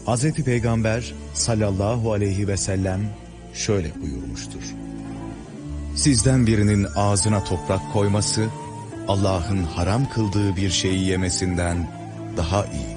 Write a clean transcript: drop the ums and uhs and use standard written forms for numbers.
Hazreti Peygamber sallallahu aleyhi ve sellem şöyle buyurmuştur: Sizden birinin ağzına toprak koyması, Allah'ın haram kıldığı bir şeyi yemesinden daha iyi.